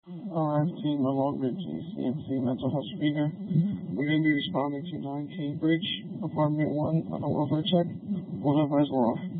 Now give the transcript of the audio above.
RFT, my Long Ridge CMC mental health speaker. We're going to be responding to 9 Cambridge, apartment 1 on a welfare check. We'll advise we're off.